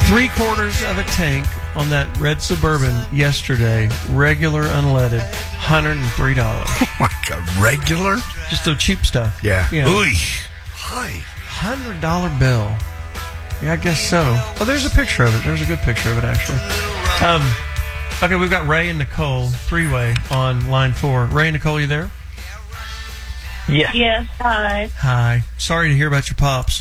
3/4 of a tank on that red Suburban yesterday, regular unleaded, $103. Oh my God, regular? Just the cheap stuff. Yeah. Ooh. Hi. $100 bill. Yeah, I guess so. Oh, there's a picture of it. There's a good picture of it, actually. Okay, we've got Ray and Nicole, three-way on line 4. Ray and Nicole, you there? Yes. Yes, hi. Hi. Sorry to hear about your pops.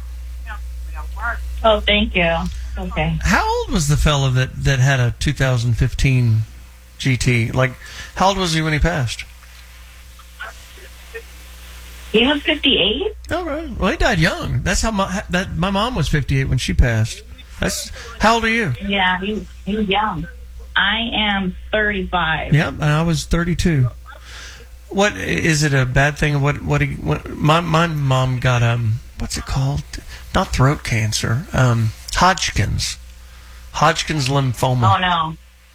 Oh, thank you. Okay. How old was the fella that had a 2015 GT? Like, how old was he when he passed? He was 58? Oh, right. Well, he died young. That's how my mom was 58 when she passed. How old are you? Yeah, he was young. I am 35. Yeah, and I was 32. What is it a bad thing? What my mom got what's it called? Not throat cancer. Hodgkin's lymphoma. Oh no.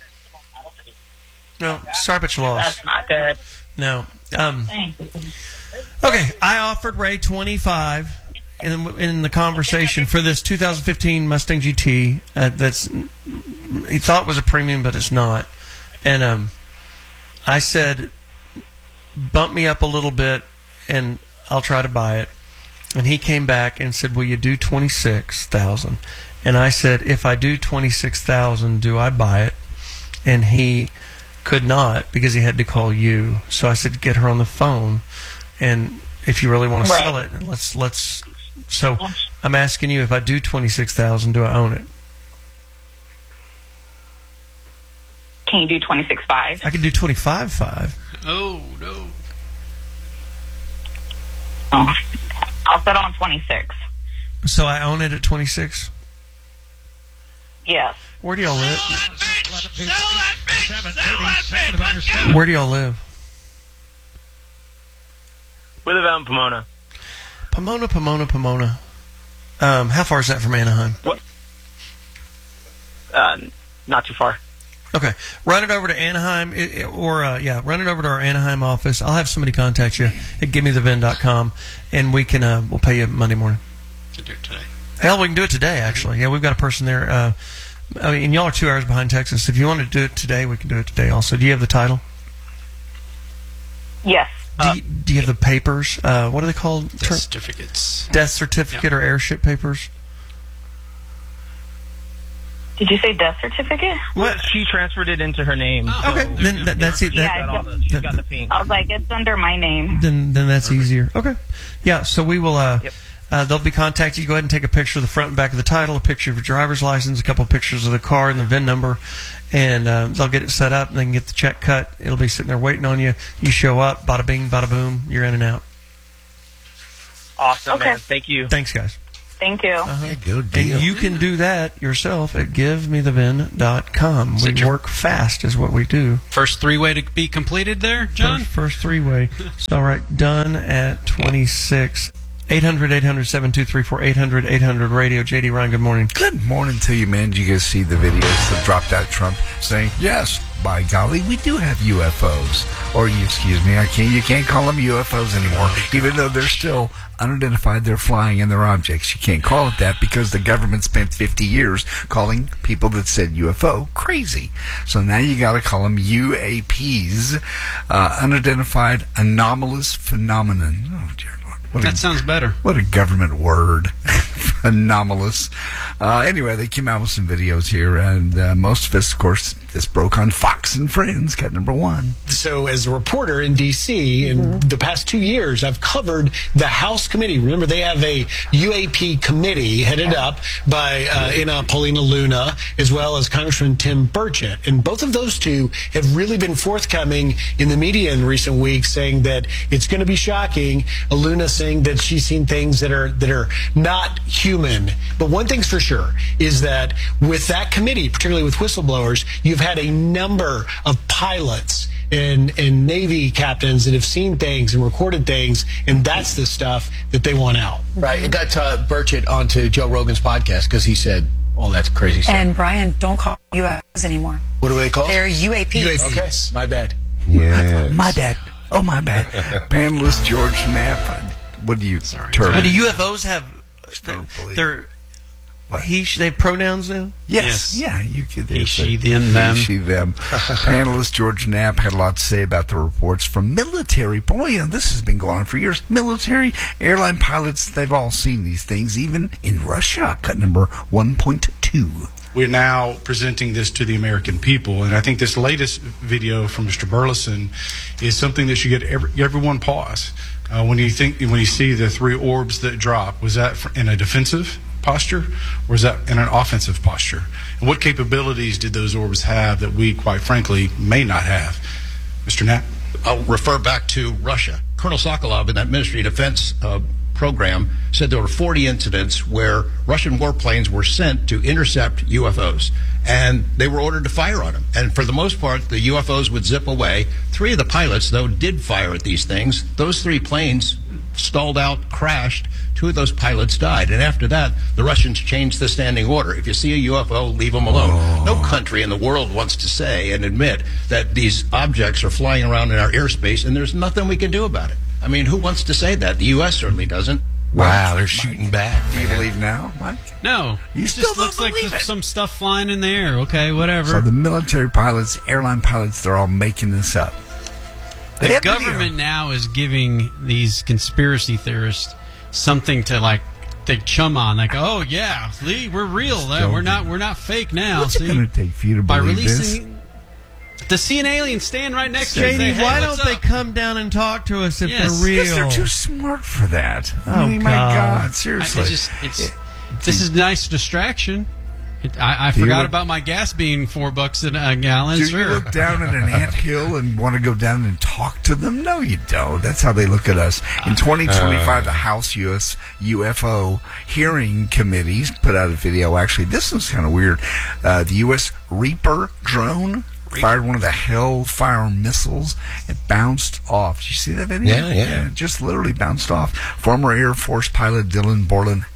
No, sorry about your loss. That's not good. No. Thanks. Okay, I offered Ray $25 in the conversation for this 2015 Mustang GT. That's he thought was a premium, but it's not. And I said, bump me up a little bit, and I'll try to buy it. And he came back and said, will you do $26,000? And I said, if I do $26,000, do I buy it? And he could not because he had to call you. So I said, get her on the phone, and if you really want to sell it, let's. So I'm asking you, if I do $26,000, do I own it? Can you do 26.5? I can do 25.5. Oh, no. Oh, I'll settle on 26. So I own it at 26. Yes. Where do y'all live? Where do y'all live? We live out in Pomona. Pomona. How far is that from Anaheim? What? Not too far. Okay, run it over to Anaheim, run it over to our Anaheim office. I'll have somebody contact you at givemethevin.com, and we can we'll pay you Monday morning. To do it today. Hell, we can do it today, actually. Yeah, we've got a person there. And y'all are 2 hours behind Texas. If you want to do it today, we can do it today also. Do you have the title? Yes. Do you have the papers? What are they called? Death certificates. Death certificate or airship papers? Did you say death certificate? Well, she transferred it into her name. Oh, Okay, then that's it. She's got the pink. I was like, it's under my name. Then that's easier. Okay. Yeah, so we will... they'll be contacting you. Go ahead and take a picture of the front and back of the title, a picture of your driver's license, a couple of pictures of the car and the VIN number, and they'll get it set up, and they can get the check cut. It'll be sitting there waiting on you. You show up, bada bing, bada boom, you're in and out. Awesome, Okay. man. Thank you. Thanks, guys. Thank you. Yeah, good deal. And you can do that yourself at givemethevin.com. We work fast is what we do. First three-way to be completed there, John? First three-way. So, all right, done at 26. 800-800-7234, 800-800-RADIO. JD Ryan, good morning. Good morning to you, man. Did you guys see the videos that dropped out Trump saying, yes, by golly, we do have UFOs. Or, you can't call them UFOs anymore. Even though they're still unidentified, they're flying and they're objects. You can't call it that because the government spent 50 years calling people that said UFO crazy. So now you got to call them UAPs, unidentified anomalous phenomenon. Oh, dear Lord. That sounds better. What a government word. Anomalous. Anyway, they came out with some videos here, and most of this, of course, this broke on Fox and Friends, cut number 1. So as a reporter in D.C., in the past 2 years, I've covered the House committee. Remember, they have a UAP committee headed up by Paulina Luna, as well as Congressman Tim Burchett. And both of those two have really been forthcoming in the media in recent weeks, saying that it's going to be shocking. Luna saying that she's seen things that are not human. But one thing's for sure is that with that committee, particularly with whistleblowers, you've had a number of pilots and Navy captains that have seen things and recorded things, and that's the stuff that they want out. Right. It got Burchett onto Joe Rogan's podcast because he said, "Oh, that's crazy stuff." And Brian, don't call UFOs anymore. What do they call? They're UAPs. Okay, my bad. Yeah. My bad. Oh, my bad. Panelist George Knapp. What do you... But do UFOs have... They're They have pronouns now? Yes. Yes. Yeah, you could. He, she, them. He, she, them. Panelist George Knapp had a lot to say about the reports from military. Boy, this has been going on for years. Military airline pilots, they've all seen these things, even in Russia. Cut number 1.2. We're now presenting this to the American people, and I think this latest video from Mr. Burleson is something that should get everyone pause. When you see the 3 orbs that drop, was that in a defensive posture, or was that in an offensive posture? And what capabilities did those orbs have that we, quite frankly, may not have? Mr. Knapp? I'll refer back to Russia. Colonel Sokolov in that Ministry of Defense program said there were 40 incidents where Russian warplanes were sent to intercept UFOs, and they were ordered to fire on them. And for the most part, the UFOs would zip away. 3 of the pilots, though, did fire at these things. Those 3 planes stalled out, crashed. 2 of those pilots died. And after that, the Russians changed the standing order. If you see a UFO, leave them alone. No country in the world wants to say and admit that these objects are flying around in our airspace, and there's nothing we can do about it. I mean, who wants to say that? The U.S. certainly doesn't. Wow, they're shooting back. Do you believe now, Mike? No. You It still just don't looks like believe there's it? some stuff flying in the air. Okay, whatever. So the military pilots, airline pilots, they're all making this up. They The have video. government now is giving these conspiracy theorists something to they chum on. Like, oh yeah, Lee, we're real. We're not fake now. What's it going to take for you to by believe releasing to see an alien stand right next to you. JD, and say, hey, why what's don't they up? come down and talk to us if Yes. they're real? Because they're too smart for that. Oh, I mean, my God. God, seriously. This is a nice distraction. I forgot about my gas being $4 a gallon. Do Sure. you look down at an anthill and want to go down and talk to them? No, you don't. That's how they look at us. In 2025, the House U.S. UFO Hearing Committees put out a video. Actually, this one's kind of weird. The U.S. Reaper drone fired one of the Hellfire missiles. It bounced off. Did you see that video? Yeah. It just literally bounced off. Former Air Force pilot Dylan Borland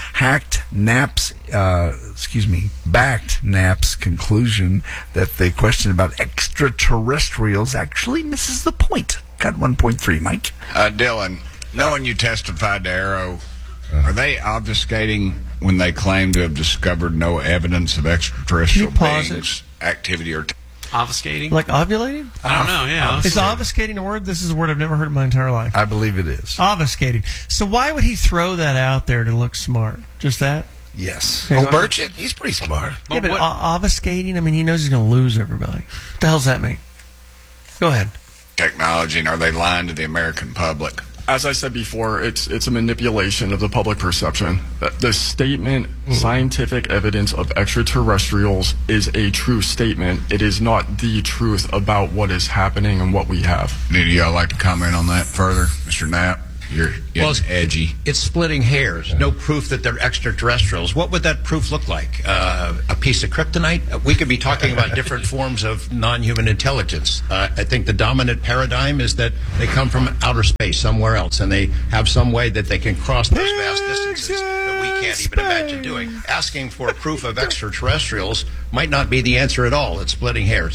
backed Knapp's conclusion that the question about extraterrestrials actually misses the point. Got 1.3, Mike. Dylan, knowing you testified to Arrow, are they obfuscating when they claim to have discovered no evidence of extraterrestrial Can you pause beings, activity, or Obfuscating? Like ovulating? I don't know, yeah. Is obfuscating a word? This is a word I've never heard in my entire life. I believe it is. Obfuscating. So why would he throw that out there to look smart? Just that? Yes. Okay, Oh, Burchett, he's pretty smart. Yeah, but what- obfuscating, I mean, he knows he's going to lose everybody. What the hell's that mean? Go ahead. technology, and are they lying to the American public? As I said before, it's a manipulation of the public perception. The statement, scientific evidence of extraterrestrials, is a true statement. It is not the truth about what is happening and what we have. Do y'all like to comment on that further, Mr. Knapp? You're getting edgy. It's splitting hairs. No proof that they're extraterrestrials. What would that proof look like? A piece of kryptonite? We could be talking about different forms of non-human intelligence. I think the dominant paradigm is that they come from outer space, somewhere else, and they have some way that they can cross those vast distances that we can't even imagine doing. Asking for proof of extraterrestrials might not be the answer at all. It's splitting hairs.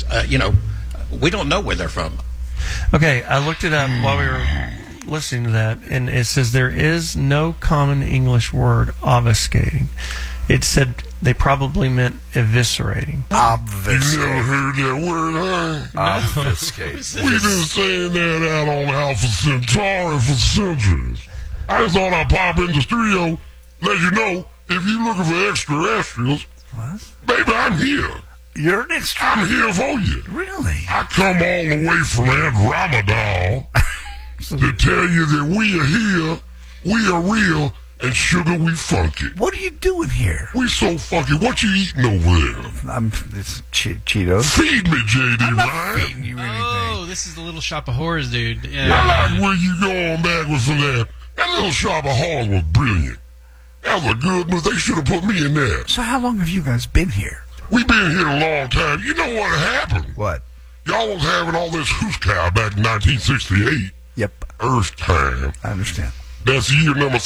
We don't know where they're from. Okay, I looked it up while we were listening to that, and it says there is no common English word obfuscating. It said they probably meant eviscerating. Obfuscating. You never heard that word, huh? Obfuscate. We've been saying that out on Alpha Centauri for centuries. I just thought I'd pop in the studio, let you know, if you're looking for extraterrestrials, baby, I'm here. You're an extra. I'm here for you. Really? I come all the way from Andromeda to tell you that we are here, we are real, and sugar, we funky. What are you doing here? We so funky. What you eating over there? It's Cheetos. Feed me, JD, I'm not Ryan. feeding you anything. Oh, this is the Little Shop of Horrors, dude. I Yeah. like where you going back with from that. That Little Shop of Horrors was brilliant. That was a good move. They should have put me in there. So how long have you guys been here? We've been here a long time. You know what happened? What? Y'all was having all this hoosecow back in 1968. Yep, Earth time. I understand. That's year number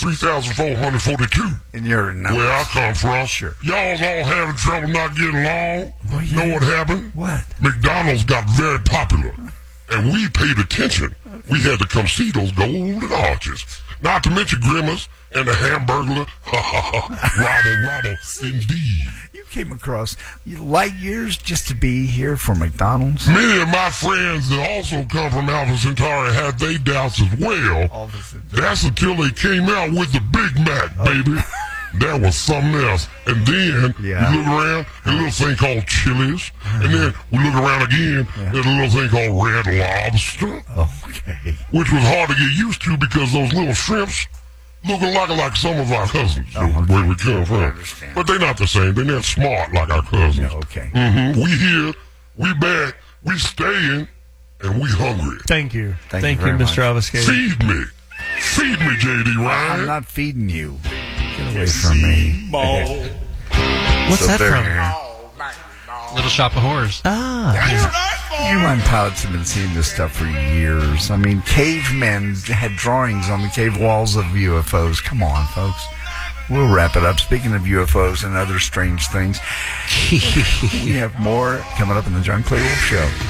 3,442. And you're no. Where I come from. Sure. Y'all's all having trouble not getting along. Well, yeah. Know what happened? What? McDonald's got very popular. And we paid attention. We had to come see those golden arches. Not to mention Grimace and the Hamburglar. Robble, indeed. You came across light years just to be here for McDonald's? Many of my friends that also come from Alpha Centauri had their doubts as well. That's until they came out with the Big Mac, baby. That was something else. And then we look around, a little thing called Chili's. And then we look around again, there's a little thing called Red Lobster. Okay. Which was hard to get used to because those little shrimps look a lot like some of our cousins, where we come from. But they're not the same. They're not smart like our cousins. We here, we back, we staying, and we hungry. Thank you. Thank you, very Mr. Obfuscated. Feed me. Feed me, J.D. Ryan. I'm not feeding you. Get away from me. What's that from? Little Shop of Horrors. Airline pilots have been seeing this stuff for years. I mean, cavemen had drawings on the cave walls of UFOs. Come on, folks. We'll wrap it up. Speaking of UFOs and other strange things, we have more coming up in the John Clay Wolf Show.